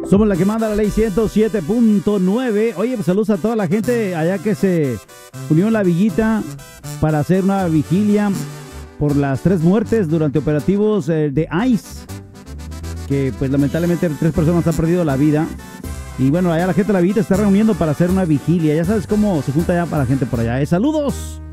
Somos la que manda la ley 107.9. Oye, pues saludos a toda la gente allá que se unió en la villita para hacer una vigilia por las 3 muertes durante operativos de ICE. Que pues lamentablemente 3 personas han perdido la vida. Y bueno, allá la gente de la villita está reuniendo para hacer una vigilia. Ya sabes cómo se junta allá para la gente por allá. ¡Saludos!